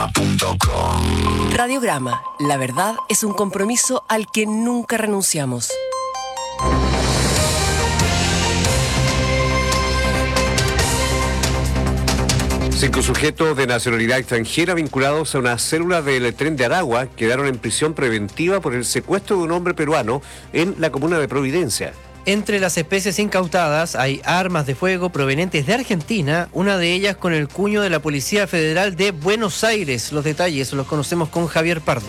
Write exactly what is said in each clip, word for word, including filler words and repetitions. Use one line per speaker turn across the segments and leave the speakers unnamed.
punto com.
Radiograma, la verdad es un compromiso al que nunca renunciamos.
Cinco sujetos de nacionalidad extranjera vinculados a una célula del Tren de Aragua quedaron en prisión preventiva por el secuestro de un hombre peruano en la comuna de Providencia.
Entre las especies incautadas hay armas de fuego provenientes de Argentina, una de ellas con el cuño de la Policía Federal de Buenos Aires. Los detalles los conocemos con Javier Pardo.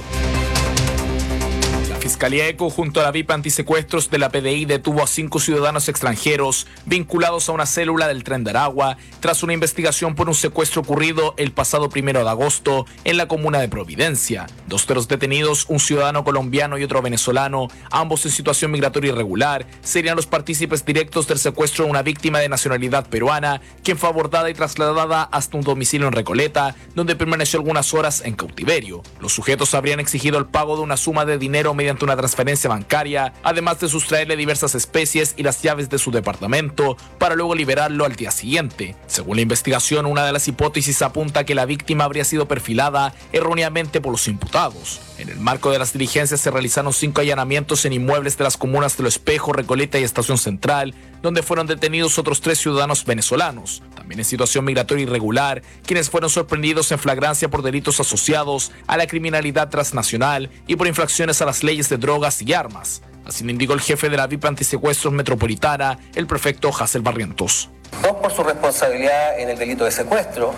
Fiscalía ECO junto a la V I P Antisecuestros de la P D I detuvo a cinco ciudadanos extranjeros vinculados a una célula del Tren de Aragua tras una investigación por un secuestro ocurrido el pasado primero de agosto en la comuna de Providencia. Dos de los detenidos, un ciudadano colombiano y otro venezolano, ambos en situación migratoria irregular, serían los partícipes directos del secuestro de una víctima de nacionalidad peruana, quien fue abordada y trasladada hasta un domicilio en Recoleta, donde permaneció algunas horas en cautiverio. Los sujetos habrían exigido el pago de una suma de dinero mediante una transferencia bancaria, además de sustraerle diversas especies y las llaves de su departamento para luego liberarlo al día siguiente. Según la investigación, una de las hipótesis apunta que la víctima habría sido perfilada erróneamente por los imputados. En el marco de las diligencias se realizaron cinco allanamientos en inmuebles de las comunas de Lo Espejo, Recoleta y Estación Central, donde fueron detenidos otros tres ciudadanos venezolanos, también en situación migratoria irregular, quienes fueron sorprendidos en flagrancia por delitos asociados a la criminalidad transnacional y por infracciones a las leyes de drogas y armas. Así lo indicó el jefe de la V I P Antisecuestros Metropolitana, el prefecto Hazel Barrientos.
Dos por su responsabilidad en el delito de secuestro